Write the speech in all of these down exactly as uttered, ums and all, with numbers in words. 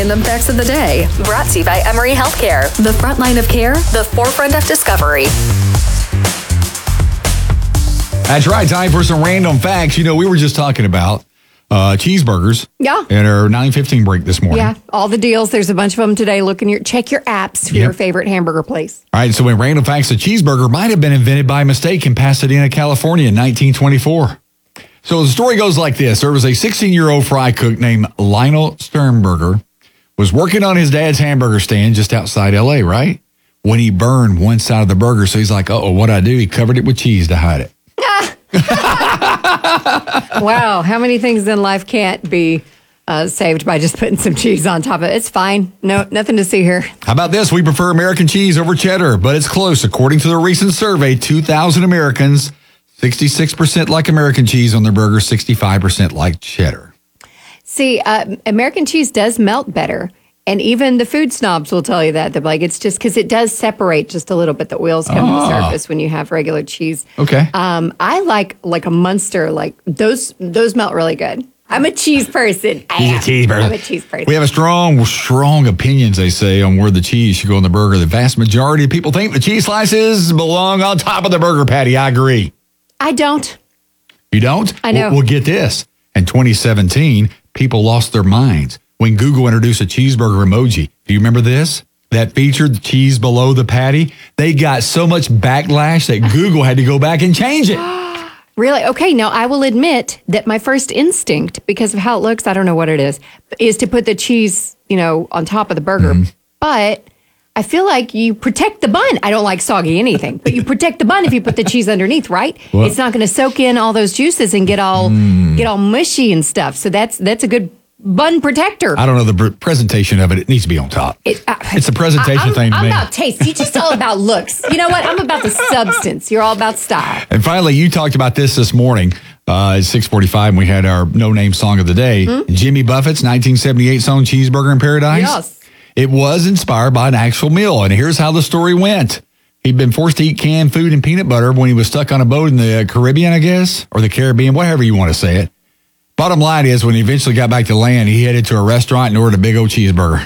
Random Facts of the Day. Brought to you by Emory Healthcare. The front line of care, the forefront of discovery. That's right. Time for some random facts. You know, we were just talking about uh, cheeseburgers. Yeah. In our nine fifteen break this morning. Yeah, all the deals. There's a bunch of them today. Look in your, check your apps for Yep. your favorite hamburger place. All right, so in random facts, a cheeseburger might have been invented by mistake in Pasadena, California in nineteen twenty-four. So the story goes like this. There was a sixteen-year-old fry cook named Lionel Sternberger, was working on his dad's hamburger stand just outside L A, right? When he burned one side of the burger, so he's like, uh-oh, what'd I do? He covered it with cheese to hide it. Wow, how many things in life can't be uh, saved by just putting some cheese on top of it? It's fine. No, nothing to see here. How about this? We prefer American cheese over cheddar, but it's close. According to the recent survey, two thousand Americans, sixty-six percent like American cheese on their burger, sixty-five percent like cheddar. See, uh, American cheese does melt better. And even the food snobs will tell you that. They're like, it's just because it does separate just a little bit. The oils come Oh. to the surface when you have regular cheese. Okay. Um, I like like a Munster. Like those those melt really good. I'm a cheese person. I He's am. a cheese person. I'm a cheese person. We have a strong, strong opinions, they say, on where the cheese should go on the burger. The vast majority of people think the cheese slices belong on top of the burger patty. I agree. I don't. You don't? I know. Well, well, get this. In twenty seventeen, people lost their minds when Google introduced a cheeseburger emoji. Do you remember this? That featured the cheese below the patty. They got so much backlash that Google had to go back and change it. Really? Okay, now I will admit that my first instinct, because of how it looks, I don't know what it is, is to put the cheese, you know, on top of the burger. Mm-hmm. But I feel like you protect the bun. I don't like soggy anything, but you protect the bun if you put the cheese underneath, right? Well- It's not going to soak in all those juices and get all get all mushy and stuff. So that's that's a good bun protector. I don't know the pr- presentation of it. It needs to be on top. It- I- it's a presentation I'm, thing to I'm me. about taste. You're just all about looks. You know what? I'm about the substance. You're all about style. And finally, you talked about this this morning uh, at six forty-five, and we had our no-name song of the day. Hmm? Jimmy Buffett's nineteen seventy-eight song Cheeseburger in Paradise. Yes. It was inspired by an actual meal, and here's how the story went. He'd been forced to eat canned food and peanut butter when he was stuck on a boat in the Caribbean, I guess, or the Caribbean, whatever you want to say it. Bottom line is, when he eventually got back to land, he headed to a restaurant and ordered a big old cheeseburger.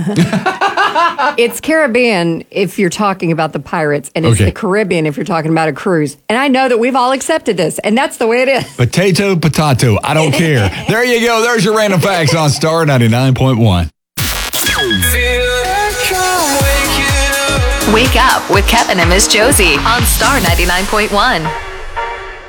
It's Caribbean if you're talking about the pirates, and it's Okay. the Caribbean if you're talking about a cruise. And I know that we've all accepted this, and that's the way it is. Potato, potato, I don't care. There you go. There's your random facts on Star ninety-nine point one. Wake up with Kevin and Miss Josie on Star ninety-nine point one.